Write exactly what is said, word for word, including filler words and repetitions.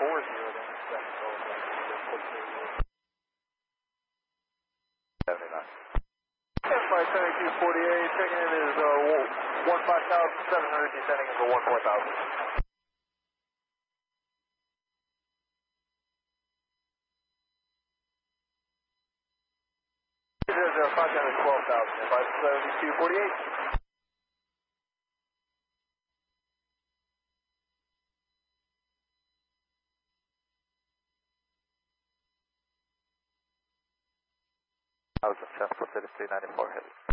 four zero then. seventy-nine. Flight seventy-two forty-eight, checking in is uh, one five thousand seven hundred, descending is a one four thousand. zero zero five down to twelve thousand, flight seventy-two forty-eight. Thousand, Transport City three ninety-four, heavy.